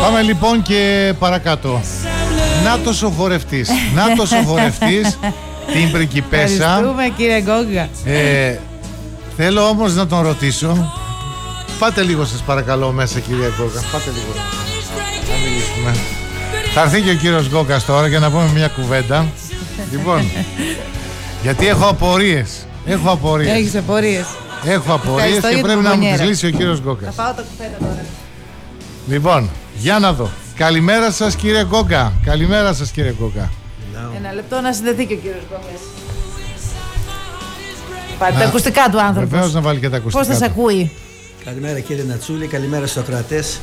Πάμε λοιπόν και παρακάτω. Νάτος ο χορευτής. Νάτος ο χορευτής, την πριγκιπέσα. Ευχαριστούμε κύριε Γκόγκα. Θέλω όμως να τον ρωτήσω. Πάτε λίγο σας παρακαλώ μέσα κύριε Γκόγκα. Πάτε λίγο να μιλήσουμε. Θα έρθει και ο κύριος Γκόγκας τώρα για να πούμε μια κουβέντα. Λοιπόν, γιατί έχω απορίες. Έχεις απορίες. Έχω απορίες και πρέπει να μου τις λύσει ο κύριος Γκόγκας. Θα πάω τα κουφέτα τώρα. Λοιπόν, για να δω. Καλημέρα σας κύριε Γκόγκα. Καλημέρα σας κύριε Γκόγκα. Ένα λεπτό να συνδεθεί και ο κύριος Γκόγκας. Πάρε τα ακουστικά του άνθρωπου. Βεβαίως να βάλει και τα ακουστικά. Πώς θα σε ακούει. Καλημέρα κύριε Νατσούλη, καλημέρα στους ακροατές.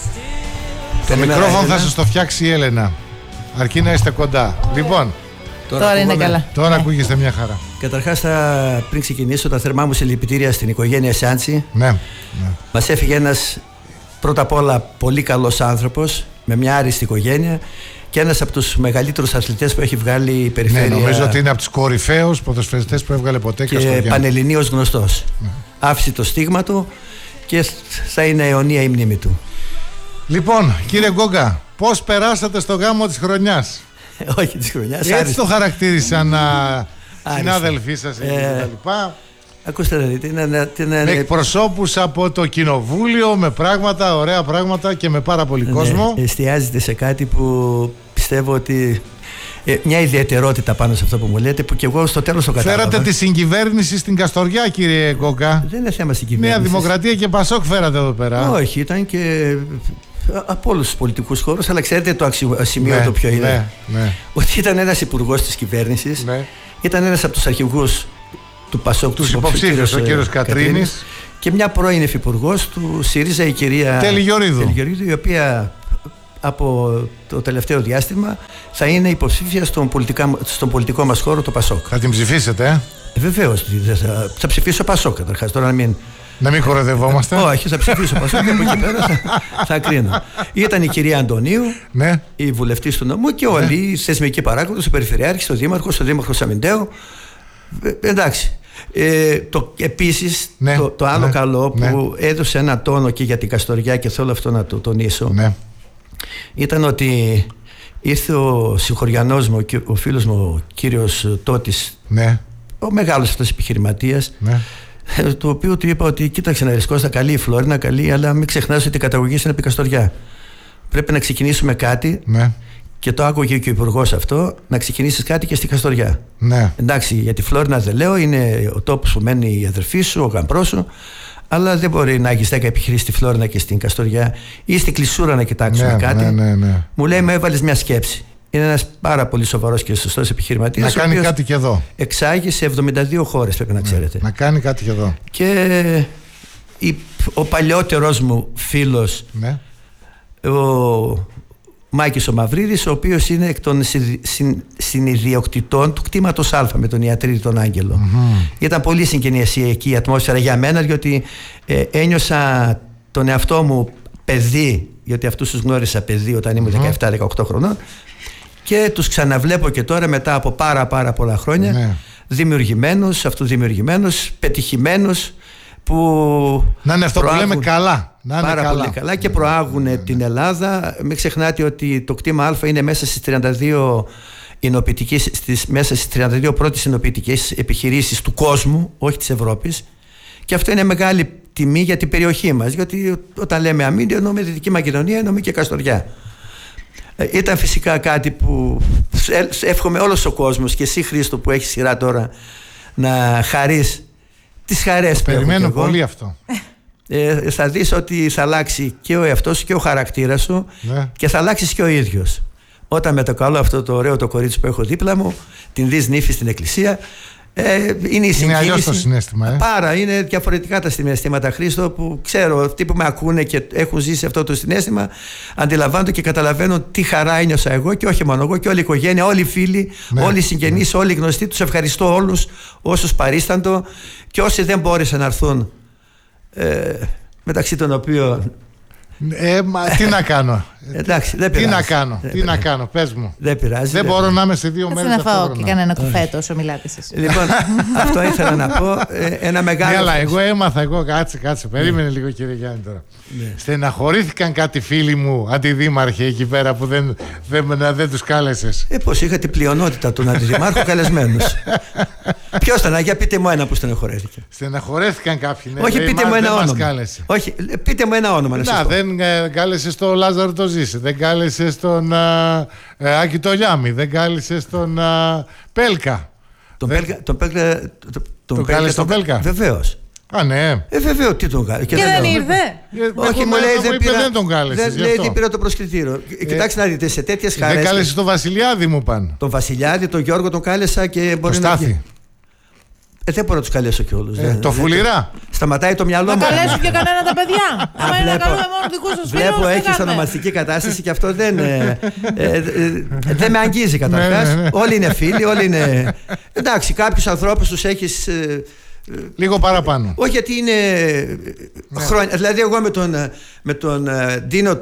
Το μικρόφωνο θα σας το φτιάξει η Έλενα. Αρκεί να είστε κοντά. Λοιπόν, τώρα είναι καλά. Τώρα ακούγεστε μια χαρά. Καταρχάς, πριν ξεκινήσω, τα θερμά μου συλληπιτήρια στην οικογένεια Σάντσι. Ναι. Μας έφυγε ένας πρώτα απ' όλα πολύ καλός άνθρωπος, με μια άριστη οικογένεια και ένας από τους μεγαλύτερους αθλητές που έχει βγάλει η περιφέρεια. Ναι, νομίζω ότι είναι από τους κορυφαίους ποδοσφαιριστές που έβγαλε ποτέ και πανελληνίως γνωστός. Ναι. Άφησε το στίγμα του και θα είναι αιωνία η μνήμη του. Λοιπόν, κύριε Γκόγκα, πώς περάσατε στο γάμο της χρονιάς? Όχι της χρονιάς. Έτσι το χαρακτήρισαν συνάδελφοί σας κτλ. Ακούστε να δείτε, με εκπροσώπους από το κοινοβούλιο, με πράγματα, ωραία πράγματα και με πάρα πολύ κόσμο. Εστιάζεται σε κάτι που πιστεύω ότι μια ιδιαιτερότητα πάνω σε αυτό που μου λέτε, που και εγώ στο τέλος το κατάλαβα. Φέρατε τη συγκυβέρνηση στην Καστοριά, κύριε Γκόγκα. Δεν είναι θέμα συγκυβέρνησης. Νέα Δημοκρατία και Πασόκ φέρατε εδώ πέρα. Όχι, ήταν και από όλους τους πολιτικούς χώρους, αλλά ξέρετε το ασημείωτο ποιο είναι? Ναι. Ότι ήταν ένας υπουργός της κυβέρνησης, ήταν ένας από τους αρχηγούς του Πασόκ, τους υποψήφιους, ο κύριος Κατρίνης, και μια πρώην υφυπουργός του ΣΥΡΙΖΑ, η κυρία Τελιγιορίδου, η οποία από το τελευταίο διάστημα θα είναι υποψήφια στον πολιτικό μας χώρο, το Πασόκ. Θα την ψηφίσετε? Βεβαίως, θα ψηφίσω Πασόκ καταρχάς, τώρα να μην κοροϊδευόμαστε. Όχι, θα ψηφίσω Πασόκ και από εκεί πέρα θα κρίνω. Ήταν η κυρία Αντωνίου, η βουλευτής του νομού και όλοι οι θεσμικοί παράγοντες, ο Περιφερειάρχης, ο Δήμαρχος Αμυντέου. Εντάξει. Επίσης, το άλλο καλό που έδωσε ένα τόνο και για την Καστοριά και θέλω αυτό να το τονίσω, ήταν ότι ήρθε ο συγχωριανός μου, ο φίλος μου, ο κύριος Τότης, ο μεγάλος αυτός επιχειρηματίας, το οποίο του είπα ότι κοίταξε να ρισκώσει, καλή η Φλόρινα, καλή, αλλά μην ξεχνάς ότι η καταγωγή είναι από την Καστοριά. Πρέπει να ξεκινήσουμε κάτι. Και το άκουγε και ο υπουργός αυτό, να ξεκινήσεις κάτι και στη Καστοριά. Εντάξει, για τη Φλόρινα δεν λέω, είναι ο τόπος που μένει η αδερφή σου, ο γαμπρός σου, αλλά δεν μπορεί να έχεις 10 επιχειρήσεις στη Φλόρινα και στην Καστοριά ή στην Κλεισούρα να κοιτάξουμε κάτι. Μου λέει, μου έβαλες μια σκέψη. Είναι ένας πάρα πολύ σοβαρός και σωστός επιχειρηματίας. Να κάνει κάτι και εδώ. Εξάγει σε 72 χώρες, πρέπει να ξέρετε. Να κάνει κάτι και εδώ. Και ο παλιότερος μου φίλος, ο Μάκης ο Μαυρίδης, ο οποίος είναι εκ των συνιδιοκτητών του κτήματος Α με τον Ιατρίδη τον Άγγελο. Ήταν πολύ συγγενειακή η ατμόσφαιρα για μένα, διότι ένιωσα τον εαυτό μου παιδί, γιατί αυτούς τους γνώρισα παιδί όταν ήμουν 17-18 χρονών, και τους ξαναβλέπω και τώρα μετά από πάρα πολλά χρόνια, δημιουργημένους, αυτοδημιουργημένους, πετυχημένους, που να είναι αυτό που λέμε καλά. Πάρα πολύ καλά και προάγουν την Ελλάδα. Μην ξεχνάτε ότι το κτήμα Α είναι μέσα στις 32 μέσα στις 32 πρώτες εινοποιητικές επιχειρήσεις του κόσμου, όχι της Ευρώπης, και αυτό είναι μεγάλη τιμή για την περιοχή μας, γιατί όταν λέμε αμήνη εννοούμε Δυτική Μακεδονία, εννοούμε και Καστοριά. Ήταν φυσικά κάτι που εύχομαι όλος ο κόσμος, και εσύ Χρήστο που έχεις σειρά τώρα, να χαρείς τις χαρές που περιμένω πολύ αυτό. Θα δεις ότι θα αλλάξει και ο εαυτός σου και ο χαρακτήρας σου, και θα αλλάξεις και ο ίδιος. Όταν με το καλό αυτό το ωραίο το κορίτσι που έχω δίπλα μου, την δεις νύφη στην εκκλησία, είναι η συγκίνηση. Είναι αλλιώς το συναίσθημα. Είναι διαφορετικά τα συναισθήματα, Χρήστο, που ξέρω αυτοί που με ακούνε και έχουν ζήσει αυτό το συναίσθημα, αντιλαμβάνονται και καταλαβαίνουν τι χαρά ένιωσα εγώ, και όχι μόνο εγώ, και όλη η οικογένεια, όλοι οι φίλοι, όλοι οι συγγενείς, όλοι οι γνωστοί. Τους ευχαριστώ όλους όσους παρίσταντο και όσοι δεν μπόρεσαν να έρθουν, μεταξύ των οποίων Τι να κάνω. Εντάξει, δεν πειράζει. Τι να κάνω, πες μου. Δεν πειράζει. Δεν μπορώ να είμαι σε 2 μέρες. Να φάω και κανένα κουφέτο όσο μιλάτε εσείς. Λοιπόν, αυτό ήθελα να πω. Ένα μεγάλο. Ναι, αλλά εγώ έμαθα, κάτσε, περίμενε λίγο κύριε Γιάννη τώρα. Στεναχωρήθηκαν κάτι φίλοι μου αντιδήμαρχοι εκεί πέρα που δεν τους κάλεσες. Πως είχα την πλειονότητα των αντιδημάρχων καλεσμένους. Ποιος ήταν, για πείτε μου ένα που στεναχωρέθηκε. Στεναχωρέθηκαν κάποιοι. Όχι, πείτε μου ένα όνομα. Όχι, πείτε μου ένα όνομα. Δεν κάλεσες τον Λάζαρο το Ζήσε, δεν κάλεσες τον Άκη το Λιάμι, δεν κάλεσες τον Πέλκα. Τον κάλεσες τον Πέλκα. Βεβαίως. Ναι. Βεβαίως, τι τον κάλεσε. Και δεν ήρθε. Όχι, μου λέει δεν τον κάλεσες. Δεν λέει ότι πήρα το προσκλητήριο. Κοιτάξτε να δείτε, σε τέτοιες χαρές. Δεν κάλεσες τον Βασιλιάδη μου πάνε. Τον Βασιλιάδη, τον Γιώργο τον κάλεσα και μπορεί να βγει. Δεν μπορώ να τους καλέσω κιόλας. Το Φουλιρά. Σταματάει το μυαλό μου. Να καλέσω και κανένα τα παιδιά. Άμα είναι να καλούμε μόνο δικούς σας φίλους. Βλέπω έχεις ονομαστική κατάσταση και αυτό δεν με αγγίζει καταρχάς. Όλοι είναι φίλοι, όλοι είναι. Εντάξει, κάποιους ανθρώπους τους έχεις. Λίγο παραπάνω. Όχι, γιατί είναι χρόνια. Δηλαδή, εγώ με τον Ντίνο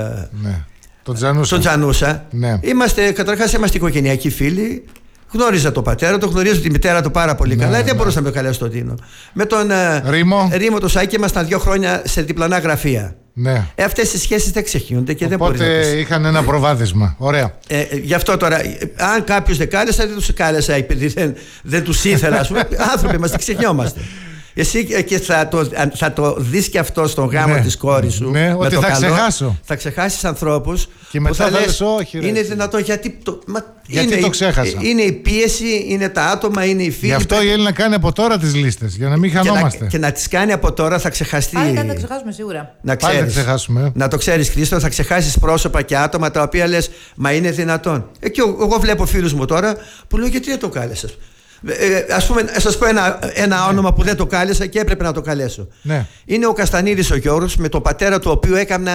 τον Τζανούσα. Καταρχάς είμαστε οικογενειακοί φίλοι. Γνώριζα τον πατέρα του, γνωρίζω τη μητέρα του πάρα πολύ καλά. Δεν μπορούσα να με καλέσω τον Τίνο. Με τον Ρήμο το Σάκη ήμασταν 2 χρόνια σε διπλανά γραφεία. Ναι. Αυτές οι σχέσεις δεν ξεχνιούνται και οπότε δεν μπορεί να είχαν ένα προβάδισμα. Ωραία. Γι' αυτό τώρα, αν κάποιος δεν κάλεσα, δεν τους κάλεσα επειδή δεν τους ήθελα. Άνθρωποι είμαστε, ξεχνιόμαστε. Εσύ και θα το δεις και αυτό στον γάμο της κόρης σου. Ναι, ότι θα ξεχάσω. Θα ξεχάσεις ανθρώπους και μετά θα λες όχι. Είναι δυνατόν γιατί το ξέχασα. Είναι η πίεση, είναι τα άτομα, είναι οι φίλοι. Γι' αυτό η Έλληνα κάνει από τώρα τις λίστες, για να μην χανόμαστε. Και να τις κάνει από τώρα θα ξεχαστεί. Πάλι κάτι θα ξεχάσουμε σίγουρα. Να το ξέρεις, Χρήστο, θα ξεχάσεις πρόσωπα και άτομα τα οποία λες μα είναι δυνατόν. Και εγώ βλέπω φίλους μου τώρα που λέω γιατί δεν το κάλεσες. Ας πούμε, σας πω ένα όνομα που δεν το κάλεσα και έπρεπε να το καλέσω. Ναι. Είναι ο Καστανίδης ο Γιώργος, με τον πατέρα του οποίου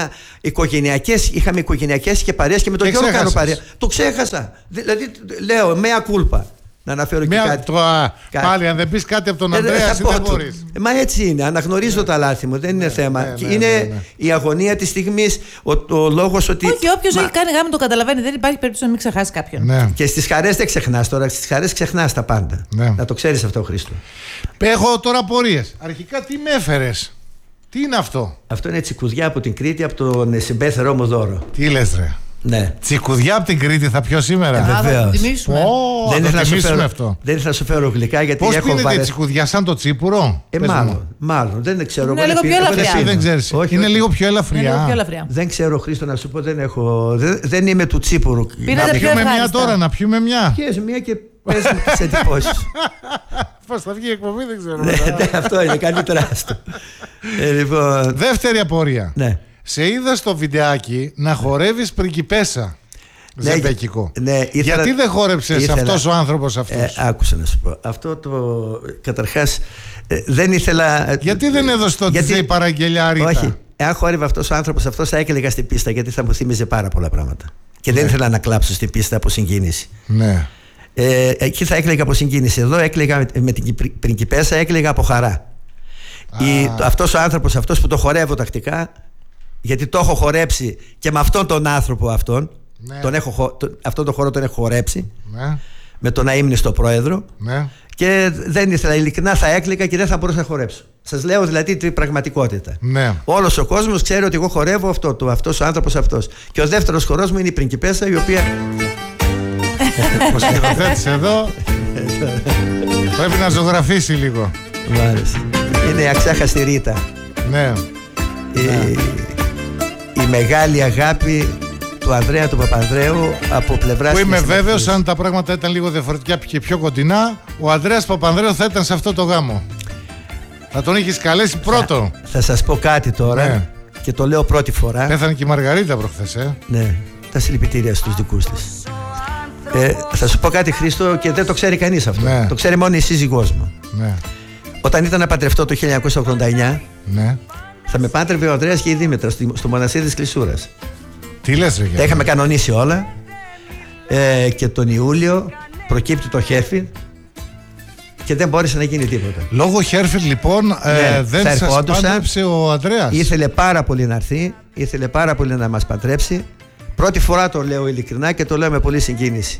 είχαμε οικογενειακές και παρέες και με τον Γιώργο κάνω παρέα. Το ξέχασα. Δηλαδή λέω μέα κούλπα. Να αναφέρω και κάτι. Πάλι, αν δεν πεις κάτι από τον Ανδρέα, δεν μπορείς. Μα έτσι είναι. Αναγνωρίζω τα λάθη μου. Δεν είναι θέμα. Είναι η αγωνία της στιγμής. Ο λόγος ότι. Όχι, όποιος έχει κάνει γάμο το καταλαβαίνει. Δεν υπάρχει περίπτωση να μην ξεχάσει κάποιον. Ναι. Και στις χαρές δεν ξεχνάς τώρα. Στις χαρές ξεχνάς τα πάντα. Ναι. Να το ξέρεις αυτό, Χρήστο. Έχω τώρα απορίες. Αρχικά τι με έφερες. Τι είναι αυτό. Αυτό είναι τσικουδιά από την Κρήτη, από τον συμπέθερό μου δώρο. Τι λες, ρε. Ναι. Τσικουδιά από την Κρήτη θα πιω σήμερα. Βεβαίως. Δεν ήθελα αυτό. Δεν ήθελα να σου φέρω γλυκά γιατί πώς έχω πίνεται η τσικουδιά, σαν το τσίπουρο. Μάλλον. Δεν ξέρω. Είναι λίγο πιο ελαφριά. Δεν ξέρεις. Είναι λίγο πιο ελαφριά. Δεν ξέρω, Χρήστο, να σου πω. Δεν είμαι του τσίπουρου. Να πιούμε μια τώρα, να πιούμε μια. Πιες μια και πες μου τις εντυπώσεις. Πώς θα βγει η εκπομπή, δεν ξέρω. Αυτό είναι καλύτερα. Δεύτερη απορία. Σε είδα στο βιντεάκι να χορεύεις πριγκιπέσα. Ζεμπέκικο. Γιατί δεν χόρεψες αυτός ο άνθρωπος αυτός. Άκουσα να σου πω. Αυτό καταρχάς δεν ήθελα. Γιατί δεν έδωσε το DJ παραγγελιά Ρίτα. Όχι. Εάν χόρευε αυτός ο άνθρωπος αυτός θα έκλαιγα στην πίστα γιατί θα μου θύμιζε πάρα πολλά πράγματα. Και δεν ήθελα να κλάψω στην πίστα από συγκίνηση. Ναι. Εκεί θα έκλαιγα από συγκίνηση. Εδώ έκλαιγα με την πριγκιπέσα, έκλαιγα από χαρά. Αυτός ο άνθρωπος αυτός που το χορεύω τακτικά. Γιατί το έχω χορέψει και με αυτόν τον άνθρωπο αυτόν. Ναι. Αυτόν τον χώρο τον έχω χορέψει. Ναι. Με τον αείμνηστο πρόεδρο. Ναι. Και δεν ήθελα, ειλικρινά θα έκλαικα και δεν θα μπορούσα να χορέψω. Σας λέω δηλαδή την πραγματικότητα. Ναι. Όλος ο κόσμος ξέρει ότι εγώ χορεύω αυτός ο άνθρωπος αυτός. Και ο δεύτερος χορός μου είναι η πριγκιπέσα, η οποία. Ο σκηνοθέτης εδώ πρέπει να ζωγραφίσει λίγο. Μ' άρεσε. Είναι η αξέχαστη Ρίτα. Ναι. Η μεγάλη αγάπη του Ανδρέα του Παπανδρέου από πλευράς. Που είμαι βέβαιος, αν τα πράγματα ήταν λίγο διαφορετικά και πιο κοντινά, ο Ανδρέας Παπανδρέου θα ήταν σε αυτό το γάμο. Θα τον είχες καλέσει πρώτο. Θα σας πω κάτι τώρα. Ναι. Και το λέω πρώτη φορά. Πέθανε και η Μαργαρίτα προχθές. Ναι, τα συλληπιτήρια στους δικούς της. Θα σου πω κάτι, Χρήστο, και δεν το ξέρει κανείς αυτό. Ναι. Το ξέρει μόνο η σύζυγός μου. Ναι. Όταν ήταν να παντρευτώ το 1989. Ναι. Θα με πάτρευε ο Ανδρέας και η Δήμητρα στο μοναστήρι της Κλεισούρας. Τι λες, ρε. Τα είχαμε κανονίσει όλα. Και τον Ιούλιο προκύπτει το χέφι. και δεν μπόρεσε να γίνει τίποτα. Λόγω Χέρφιλ λοιπόν δεν σας πάντρεψε ο Ανδρέας. Ήθελε πάρα πολύ να έρθει, ήθελε πάρα πολύ να μας παντρέψει. Πρώτη φορά το λέω ειλικρινά και το λέω με πολύ συγκίνηση.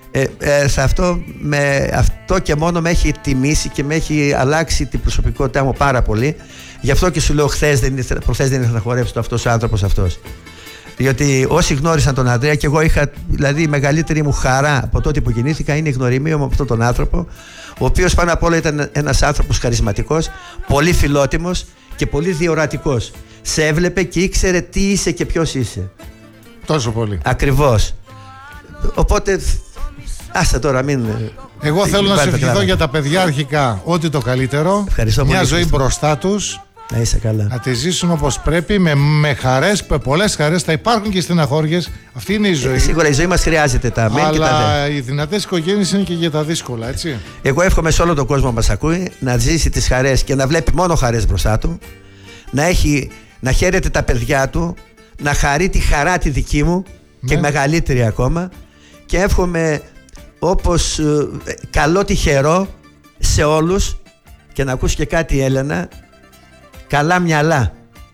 Αυτό και μόνο με έχει τιμήσει και με έχει αλλάξει την προσωπικότητά μου πάρα πολύ. Γι' αυτό και σου λέω προχθές δεν ήθελα να χορέψω αυτός ο άνθρωπος αυτός. Διότι όσοι γνώρισαν τον Ανδρέα, και εγώ είχα, δηλαδή η μεγαλύτερη μου χαρά από τότε που γεννήθηκα είναι η γνωριμία μου από αυτόν τον άνθρωπο, ο οποίος πάνω απ' όλα ήταν ένας άνθρωπος χαρισματικός, πολύ φιλότιμος και πολύ διορατικός. Σε έβλεπε και ήξερε τι είσαι και ποιος είσαι. Τόσο πολύ. Ακριβώς. Οπότε άστε τώρα, μην. Εγώ θέλω να σε ευχηθώ για τα παιδιά αρχικά ό,τι το καλύτερο. Ευχαριστώ μια πολύ, ζωή μπροστά τους. Να είσαι καλά. Να τη ζήσουν όπως πρέπει, με χαρές, πολλές χαρές. Θα υπάρχουν και στεναχώριες. Αυτή είναι η ζωή. Σίγουρα η ζωή μας χρειάζεται τα μεν και τα δε. Αλλά οι δυνατές οικογένειες είναι και για τα δύσκολα, έτσι. Εγώ εύχομαι σε όλο τον κόσμο που μας ακούει να ζήσει τις χαρές και να βλέπει μόνο χαρές μπροστά του. Να χαίρεται τα παιδιά του. Να χαρεί τη χαρά τη δική μου και μεγαλύτερη ακόμα. Και εύχομαι όπως καλό τυχερό σε όλους. Και να ακούσει και κάτι, Έλενα. Καλά μυαλά.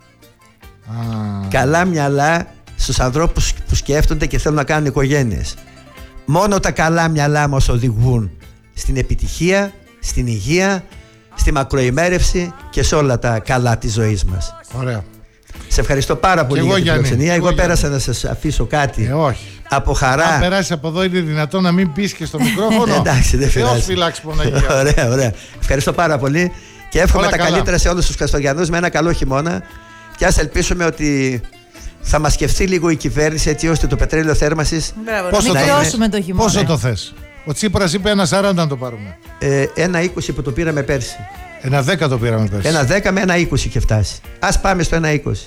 Καλά μυαλά στους ανθρώπους που σκέφτονται και θέλουν να κάνουν οικογένειες. Μόνο τα καλά μυαλά μας οδηγούν στην επιτυχία, στην υγεία, στη μακροημέρευση και σε όλα τα καλά της ζωής μας. Ωραία. Σε ευχαριστώ πάρα πολύ για την φιλοξενία. Εγώ πέρασα να σας αφήσω κάτι. Όχι. Από χαρά. Αν περάσει από εδώ είναι δυνατόν να μην πεις και στο μικρόφωνο. Εντάξει, δεν πειράζει. Θεός φυλάξει Παναγία. Ωραία, ωραία. Ευχαριστώ πάρα πολύ. Και εύχομαι τα καλύτερα σε όλους τους Καστοριανούς με ένα καλό χειμώνα. Και ας ελπίσουμε ότι θα μας σκεφτεί λίγο η κυβέρνηση έτσι ώστε το πετρέλαιο θέρμανσης. Πόσο το θες? Ο Τσίπρας είπε 1,40 να το πάρουμε. 1,20 που το πήραμε πέρσι. 1,10 το πήραμε πέρσι. 1,10 με 1,20 και φτάσει. Ας πάμε στο 1,20.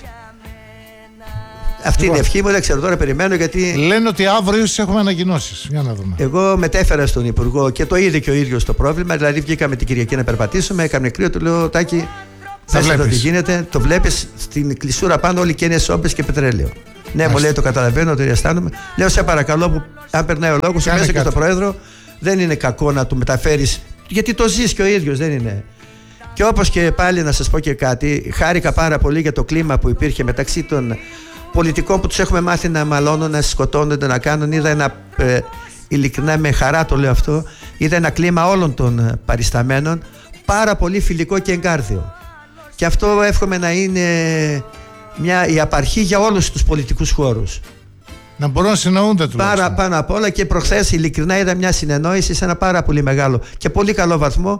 Αυτή είναι η ευχή μου, δεν ξέρω τώρα, περιμένω γιατί. Λένε ότι αύριο έχουμε ανακοινώσεις. Για να δούμε. Εγώ μετέφερα στον Υπουργό και το είδε και ο ίδιος το πρόβλημα. Δηλαδή, βγήκαμε την Κυριακή να περπατήσουμε, έκανε κρύο, του λέω Τάκη, πες εδώ τι γίνεται. Το βλέπεις στην κλεισούρα πάνω, όλοι καίνε σόμπες και πετρέλαιο. Ναι, μου λέει, το καταλαβαίνω, το αισθάνομαι. Λέω, σε παρακαλώ, που αν περνάει ο λόγος, μέσα και στον Πρόεδρο, δεν είναι κακό να του μεταφέρεις, γιατί το ζεις και ο ίδιος, δεν είναι. Και όπως και πάλι να σας πω και κάτι, χάρηκα πάρα πολύ για το κλίμα που υπήρχε μεταξύ των πολιτικών που τους έχουμε μάθει να μαλώνουν, να σκοτώνονται, να κάνουν. Είδα ένα, ειλικρινά με χαρά το λέω αυτό, είδα ένα κλίμα όλων των παρισταμένων πάρα πολύ φιλικό και εγκάρδιο. Και αυτό εύχομαι να είναι η απαρχή για όλους τους πολιτικούς χώρους. Να μπορούν να συνεννοούνται τουλάχιστον. Πάνω απ' όλα, και προχθές ειλικρινά είδα μια συνεννόηση σε ένα πάρα πολύ μεγάλο και πολύ καλό βαθμό.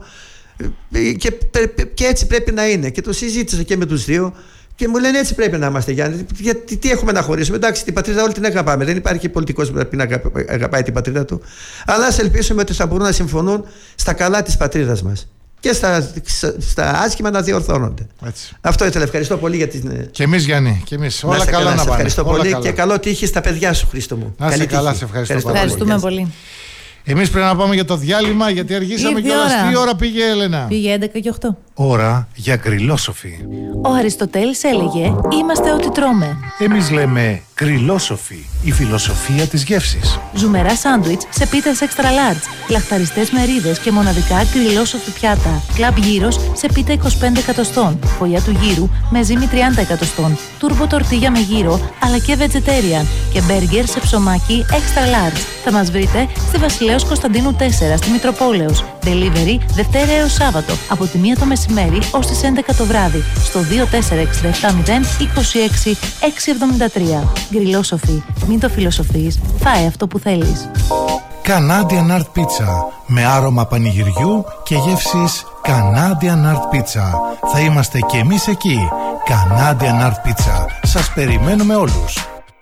Και έτσι πρέπει να είναι. Και το συζήτησα και με τους δύο. Και μου λένε έτσι πρέπει να είμαστε, Γιάννη. Γιατί τι έχουμε να χωρίσουμε? Εντάξει, την πατρίδα όλη την αγαπάμε. Δεν υπάρχει πολιτικός που πρέπει να αγαπάει την πατρίδα του. Αλλά ας ελπίσουμε ότι θα μπορούν να συμφωνούν στα καλά της πατρίδας μας. Και στα άσχημα να διορθώνονται. Έτσι. Αυτό ήθελα. Ευχαριστώ πολύ για την. Και εμείς, Γιάννη. Και εμείς. Όλα καλά να πάνε. Ευχαριστώ πολύ και καλό τύχη στα παιδιά σου, Χρήστο μου. Να είσαι καλά, σε ευχαριστώ. Ευχαριστούμε πολύ. Εμείς πρέπει να πάμε για το διάλειμμα, γιατί αργήσαμε κιόλας. Τι ώρα πήγε, Έλενα? Πήγε 11 και 8. Ώρα για γκριλόσοφι. Ο Αριστοτέλης έλεγε «Είμαστε ό,τι τρώμε». Εμείς λέμε γκριλόσοφι, η φιλοσοφία της γεύσης. Ζουμερά σάντουιτς σε πίτες extra large, λαχταριστές μερίδες και μοναδικά γκριλόσοφι πιάτα. Κλαμπ γύρος σε πίτα 25 εκατοστών, φωλιά του γύρου με ζύμη 30 εκατοστών, τούρμπο τορτίγια με γύρο αλλά και vegetarian και μπέργκερ σε ψωμάκι extra large. Θα μας βρείτε στη Βασιλέως Κωνσταντίνου 4 στη Μητροπόλεως. Delivery Δευτέρα έως Σάββατο από τη 1 το μεσημέρι ως τις 11 το βράδυ στο 24670 26 673. Γκριλόσοφι. Μην το φιλοσοφείς. Φάε αυτό που θέλεις. Canadian Art Pizza με άρωμα πανηγυριού και γεύσεις Canadian Art Pizza. Θα είμαστε και εμείς εκεί. Canadian Art Pizza. Σας περιμένουμε όλους.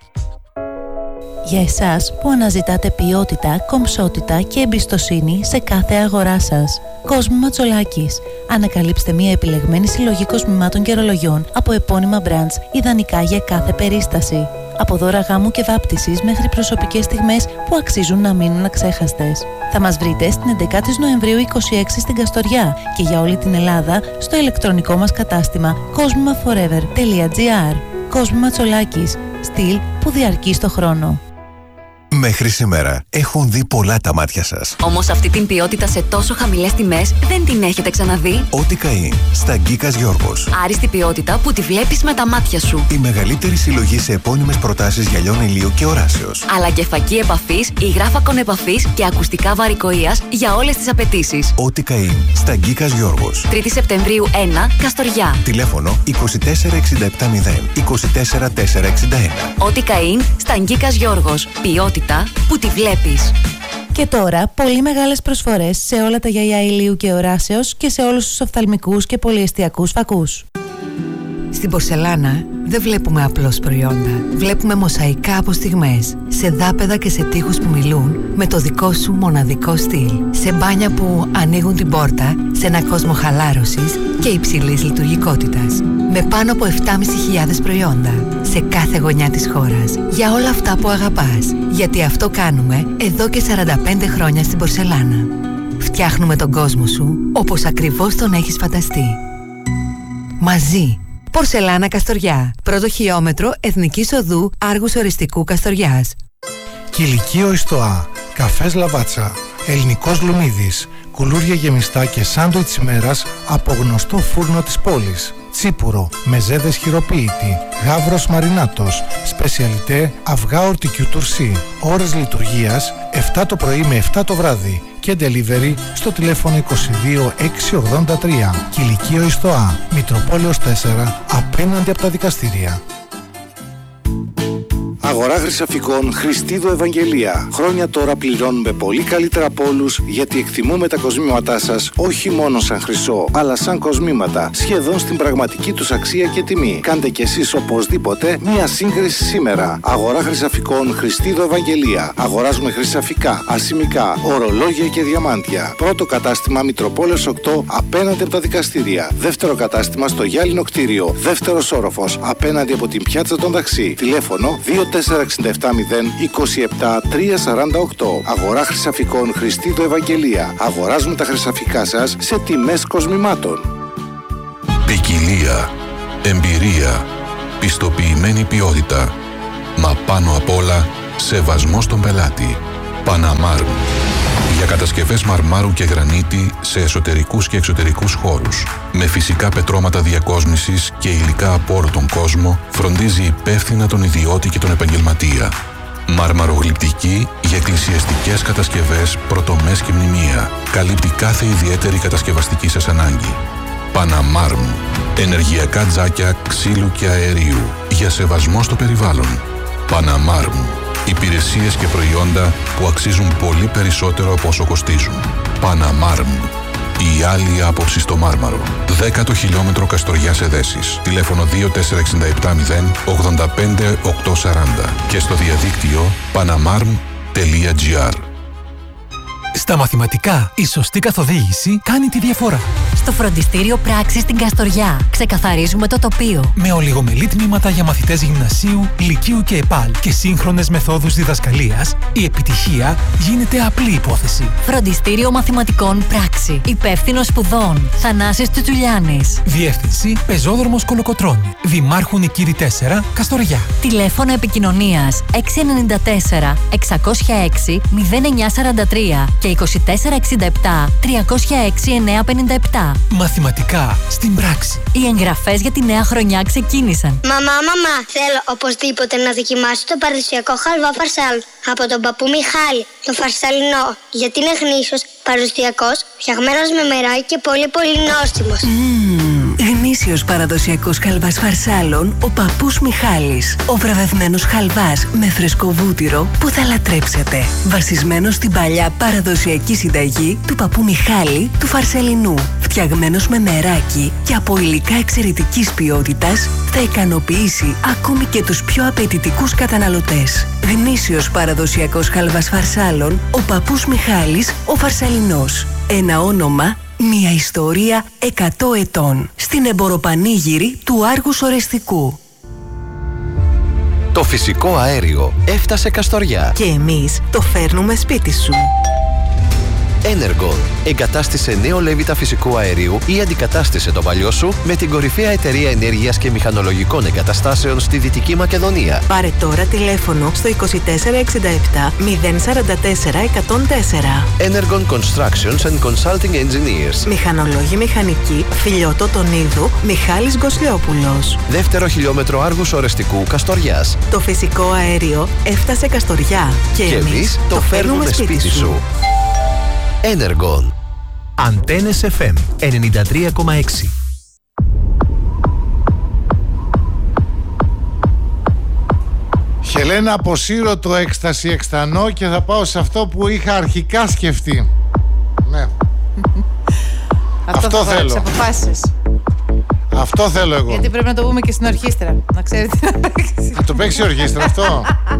Για εσάς που αναζητάτε ποιότητα, κομψότητα και εμπιστοσύνη σε κάθε αγορά σας. Κόσμημα Τσολάκης. Ανακαλύψτε μια επιλεγμένη συλλογή κοσμημάτων και ρολογιών από επώνυμα brands, ιδανικά για κάθε περίσταση. Από δώρα γάμου και βάπτισης μέχρι προσωπικές στιγμές που αξίζουν να μείνουν αξέχαστες. Θα μας βρείτε στην 11η Νοεμβρίου 26 στην Καστοριά και για όλη την Ελλάδα στο ηλεκτρονικό μας κατάστημα cosmimaforever.gr. Κόσμημα Τσολάκης. Στυλ που διαρκεί στο χρόνο. Μέχρι σήμερα έχουν δει πολλά τα μάτια σας. Όμως αυτή την ποιότητα σε τόσο χαμηλές τιμές δεν την έχετε ξαναδεί. Ότικαΐν, στα Γκίκας Γιώργος. Άριστη ποιότητα που τη βλέπεις με τα μάτια σου. Η μεγαλύτερη συλλογή σε επώνυμες προτάσεις γυαλιών ηλίου και οράσεως. Αλλά και φακή επαφής, υγράφακον επαφής και ακουστικά βαρικοείας για όλες τις απαιτήσεις. Ότικαΐν, στα Γκίκας Γιώργος. 3η Σεπτεμβρίου 1, Καστοριά. Τηλέφωνο 24670 24461. Ότικαΐν, στα Γκίκας Γιώργος. Ποιότητα που τη βλέπεις. Και τώρα, πολύ μεγάλες προσφορές σε όλα τα γυαλιά ηλίου και οράσεως και σε όλους τους οφθαλμικούς και πολυεστιακούς φακούς. Στην πορσελάνα δεν βλέπουμε απλώς προϊόντα. Βλέπουμε μοσαϊκά από στιγμές, σε δάπεδα και σε τοίχους που μιλούν με το δικό σου μοναδικό στυλ. Σε μπάνια που ανοίγουν την πόρτα σε ένα κόσμο χαλάρωσης και υψηλής λειτουργικότητας. Με πάνω από 7.500 προϊόντα σε κάθε γωνιά της χώρας. Για όλα αυτά που αγαπάς. Γιατί αυτό κάνουμε εδώ και 45 χρόνια στην πορσελάνα. Φτιάχνουμε τον κόσμο σου όπως ακριβώς τον έχεις φανταστεί. Μαζί. Πορσελάνα Καστοριά. Πρώτο χιλιόμετρο Εθνικής Οδού Άργους Οριστικού Καστοριάς. Κηλικείο Ιστοά. Καφές Λαβάτσα. Ελληνικός Λουμίδης. Κουλούρια γεμιστά και σάντουιτς ημέρας από γνωστό φούρνο της πόλης. Τσίπουρο, μεζέδες χειροποίητη, γάβρος μαρινάτος, σπεσιαλιτέ αυγά ορτικιού τουρσί. Ώρες λειτουργίας 7 το πρωί με 7 το βράδυ και delivery στο τηλέφωνο 22 683. Κηλικείο Ιστοά, Μητροπόλεως 4, απέναντι από τα δικαστήρια. Αγορά Χρυσαφικών Χριστίδου Ευαγγελία. Χρόνια τώρα πληρώνουμε πολύ καλύτερα από όλους, γιατί εκτιμούμε τα κοσμήματά σας όχι μόνο σαν χρυσό, αλλά σαν κοσμήματα, σχεδόν στην πραγματική τους αξία και τιμή. Κάντε κι εσείς οπωσδήποτε μία σύγκριση σήμερα. Αγορά Χρυσαφικών Χριστίδου Ευαγγελία. Αγοράζουμε χρυσαφικά, ασημικά, ορολόγια και διαμάντια. Πρώτο κατάστημα Μητροπόλεως 8, απέναντι από τα δικαστήρια. Δεύτερο κατάστημα στο Γυάλινο κτίριο. Δεύτερος όροφος, απέναντι από την πιάτσα των ταξί. Τηλέφωνο 24670 27 348. Αγορά Χρυσαφικών Χριστίδου Ευαγγελία. Αγοράζουμε τα χρυσαφικά σας σε τιμές κοσμημάτων. Ποικιλία, εμπειρία, πιστοποιημένη ποιότητα, μα πάνω απ' όλα σεβασμό στον πελάτη. Παναμάρμ. Για κατασκευές μαρμάρου και γρανίτη σε εσωτερικούς και εξωτερικούς χώρους. Με φυσικά πετρώματα διακόσμησης και υλικά από όλο τον κόσμο, φροντίζει υπεύθυνα τον ιδιώτη και τον επαγγελματία. Μαρμαρογλυπτική για εκκλησιαστικές κατασκευές, πρωτομές και μνημεία. Καλύπτει κάθε ιδιαίτερη κατασκευαστική σας ανάγκη. Παναμάρμ. Ενεργειακά τζάκια ξύλου και αερίου. Για σεβασμό στο περιβάλλον. Παναμάρμ. Υπηρεσίες και προϊόντα που αξίζουν πολύ περισσότερο από όσο κοστίζουν. Παναμάρμ. Η άλλη άποψη στο Μάρμαρο. 10ο χιλιόμετρο Καστοριάς Εδέσης. Τηλέφωνο 24670 85 840 και στο διαδίκτυο panamarm.gr. Στα μαθηματικά, η σωστή καθοδήγηση κάνει τη διαφορά. Στο φροντιστήριο Πράξης στην Καστοριά ξεκαθαρίζουμε το τοπίο. Με ολιγομελή τμήματα για μαθητές γυμνασίου, λυκείου και ΕΠΑΛ και σύγχρονες μεθόδους διδασκαλίας, η επιτυχία γίνεται απλή υπόθεση. Φροντιστήριο Μαθηματικών Πράξη. Υπεύθυνος σπουδών Θανάσης Τσουτσουλιάνης. Διεύθυνση Πεζόδρομος Κολοκοτρώνη. Δημάρχου Νικήρη 4, Καστοριά. Τηλέφωνο επικοινωνίας 694 606 0943 και 2467 306 957. Μαθηματικά στην πράξη. Οι εγγραφές για τη νέα χρονιά ξεκίνησαν. Μαμά, θέλω οπωσδήποτε να δοκιμάσω το παραδοσιακό χαλβά φαρσάλ από τον παππού Μιχάλη, το φαρσαλινό, γιατί είναι γνήσιος, παραδοσιακός, φτιαγμένος με μεράκι και πολύ πολύ νόστιμος. Γνήσιος παραδοσιακός χαλβάς φαρσάλων, ο παππούς Μιχάλης. Ο βραβευμένος χαλβάς με φρεσκοβούτυρο που θα λατρέψετε. Βασισμένος στην παλιά παραδοσιακή συνταγή του παππού Μιχάλη του Φαρσαλινού. Φτιαγμένος με μεράκι και από υλικά εξαιρετικής ποιότητας, θα ικανοποιήσει ακόμη και τους πιο απαιτητικούς καταναλωτές. Γνήσιος παραδοσιακός χαλβάς φαρσάλων, ο παππούς Μιχάλης, ο Φαρσαλινός. Ένα όνομα, μια ιστορία 100 ετών. Στην εμποροπανήγυρη του Άργους Ορεστικού. Το φυσικό αέριο έφτασε Καστοριά. Και εμείς το φέρνουμε σπίτι σου. Energon. Εγκατάστησε νέο λέβητα φυσικού αερίου ή αντικατάστησε το παλιό σου με την κορυφαία εταιρεία ενέργειας και μηχανολογικών εγκαταστάσεων στη Δυτική Μακεδονία. Πάρε τώρα τηλέφωνο στο 2467 044 104. Energon Constructions and Consulting Engineers. Μηχανολόγοι μηχανικοί, Φιλιώτο Τονίδου, Μιχάλης Γκοσλιόπουλος. Δεύτερο χιλιόμετρο Άργους Ορεστικού Καστοριάς. Το φυσικό αέριο έφτασε Καστοριά και εμείς το φέρνουμε σπίτι σου. Energon. Αντένες FM 93,6. Χελένα, αποσύρω το έκσταση εκστανό και θα πάω σε αυτό που είχα αρχικά σκεφτεί. Ναι. Αυτό θέλω. Αυτό θέλω εγώ. Γιατί πρέπει να το πούμε και στην ορχήστρα. Να ξέρετε να παίξει. Θα το παίξει η ορχήστρα αυτό.